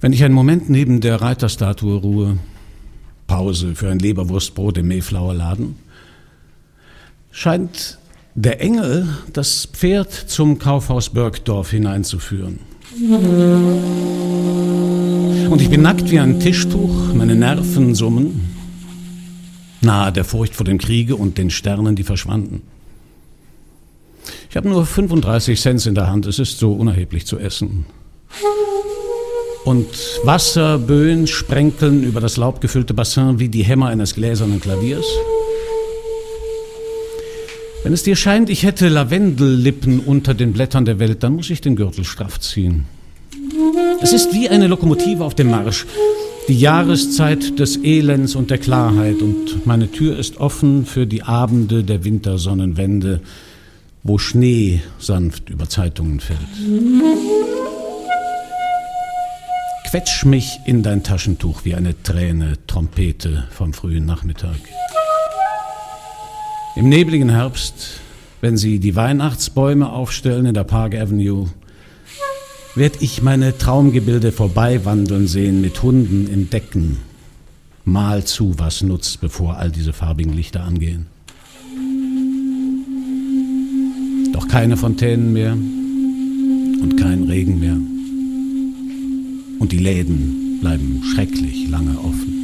Wenn ich einen Moment neben der Reiterstatue ruhe, Pause für ein Leberwurstbrot im Mayflower-Laden, scheint der Engel das Pferd zum Kaufhaus Bergdorf hineinzuführen. Und ich bin nackt wie ein Tischtuch, meine Nerven summen, nahe der Furcht vor dem Kriege und den Sternen, die verschwanden. Ich habe nur 35 Cent in der Hand, es ist so unerheblich zu essen. Und Wasserböen sprenkeln über das laubgefüllte Bassin wie die Hämmer eines gläsernen Klaviers. Wenn es dir scheint, ich hätte Lavendellippen unter den Blättern der Welt, dann muss ich den Gürtel straff ziehen. Es ist wie eine Lokomotive auf dem Marsch, die Jahreszeit des Elends und der Klarheit, und meine Tür ist offen für die Abende der Wintersonnenwende, wo Schnee sanft über Zeitungen fällt. Quetsch mich in dein Taschentuch wie eine Träne, Trompete vom frühen Nachmittag. Im nebligen Herbst, wenn sie die Weihnachtsbäume aufstellen in der Park Avenue, werd ich meine Traumgebilde vorbeiwandeln sehen mit Hunden in Decken. Mal zu, was nutzt, bevor all diese farbigen Lichter angehen. Doch keine Fontänen mehr und kein Regen mehr. Und die Läden bleiben schrecklich lange offen.